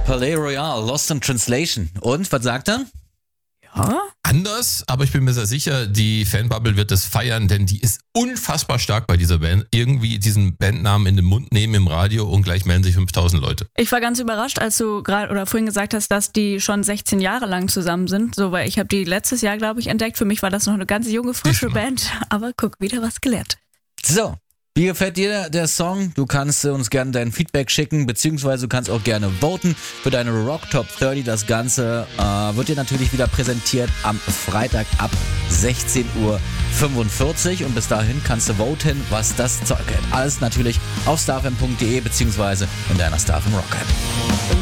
Palais Royal, Lost in Translation. Und, was sagt er? Ja? Anders, aber ich bin mir sehr sicher, die Fanbubble wird es feiern, denn die ist unfassbar stark bei dieser Band. Irgendwie diesen Bandnamen in den Mund nehmen im Radio und gleich melden sich 5000 Leute. Ich war ganz überrascht, als du gerade oder vorhin gesagt hast, dass die schon 16 Jahre lang zusammen sind. So, weil ich habe die letztes Jahr, glaube ich, entdeckt. Für mich war das noch eine ganz junge, frische Band. Aber guck, wieder was gelernt. So, wie gefällt dir der Song? Du kannst uns gerne dein Feedback schicken, beziehungsweise du kannst auch gerne voten für deine Rock Top 30. Das Ganze wird dir natürlich wieder präsentiert am Freitag ab 16:45 Uhr. Und bis dahin kannst du voten, was das Zeug hält. Alles natürlich auf starfm.de beziehungsweise in deiner Starfm Rock App.